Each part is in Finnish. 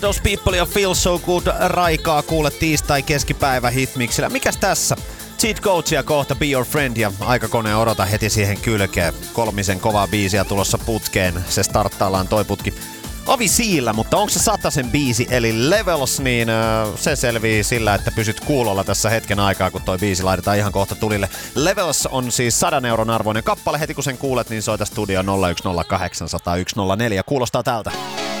Those People ja Feel So Good raikaa kuule tiistai keskipäivä hitmiksillä. Mikäs tässä? Cheat Coachia kohta Be Your Friend ja Aikakone odota heti siihen kylkeen. 3 kovaa biisiä tulossa putkeen. Se starttaillaan toi putki Aviciilla, mutta onko se 100 biisi eli Levels, niin se selvii sillä, että pysyt kuulolla tässä hetken aikaa, kun toi biisi laitetaan ihan kohta tulille. Levels on siis 100 euron arvoinen kappale. Heti kun sen kuulet, niin soita studio 0108 101 04. Kuulostaa tältä.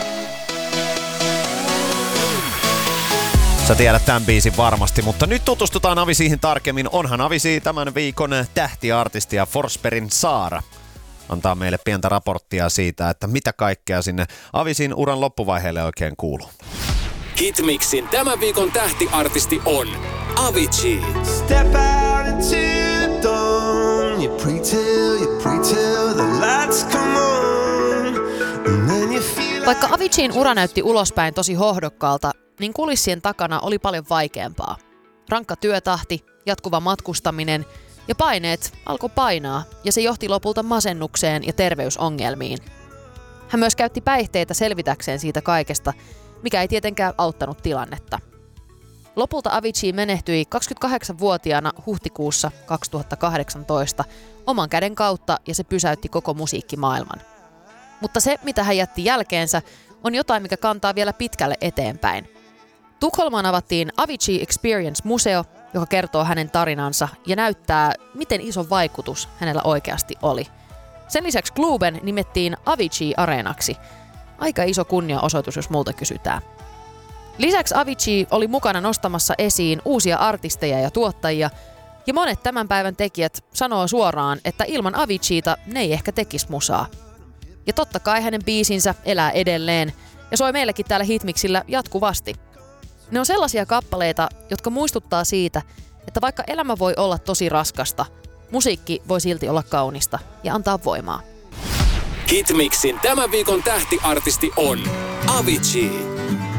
Sä tiedät tämän biisin varmasti, mutta nyt tutustutaan Aviciihin tarkemmin. Onhan Avicii tämän viikon tähtiartisti ja Forsbergin Saara antaa meille pientä raporttia siitä, että mitä kaikkea sinne Aviciin uran loppuvaiheelle oikein kuuluu. Hitmixin tämän viikon tähtiartisti on Avicii. Step out into dawn. You pre-till the lights come on. And then you feel Vaikka Aviciin ura näytti ulospäin tosi hohdokkaalta, niin kulissien takana oli paljon vaikeampaa. Rankka työtahti, jatkuva matkustaminen ja paineet alkoi painaa ja se johti lopulta masennukseen ja terveysongelmiin. Hän myös käytti päihteitä selvitäkseen siitä kaikesta, mikä ei tietenkään auttanut tilannetta. Lopulta Avicii menehtyi 28-vuotiaana huhtikuussa 2018 oman käden kautta ja se pysäytti koko musiikkimaailman. Mutta se, mitä hän jätti jälkeensä, on jotain, mikä kantaa vielä pitkälle eteenpäin. Tukholmaan avattiin Avicii Experience-museo, joka kertoo hänen tarinansa ja näyttää, miten iso vaikutus hänellä oikeasti oli. Sen lisäksi Globen nimettiin Avicii-areenaksi. Aika iso kunniaosoitus, jos multa kysytään. Lisäksi Avicii oli mukana nostamassa esiin uusia artisteja ja tuottajia, ja monet tämän päivän tekijät sanoo suoraan, että ilman Aviciita ne ei ehkä tekisi musaa. Ja totta kai hänen biisinsä elää edelleen ja soi meillekin täällä Hitmixillä jatkuvasti. Ne on sellaisia kappaleita, jotka muistuttaa siitä, että vaikka elämä voi olla tosi raskasta, musiikki voi silti olla kaunista ja antaa voimaa. Hitmixin tämän viikon tähtiartisti on Avicii.